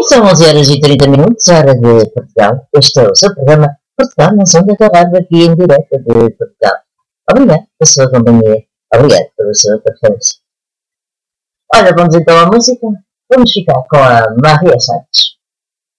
São 11 horas e 30 minutos, hora de Portugal. Este é o seu programa Portugal na Sonda da Rádio, aqui em direto de Portugal. Obrigado pela sua companhia. Obrigado pela sua preferência. Olha, vamos então à música. Vamos ficar com a Maria Santos.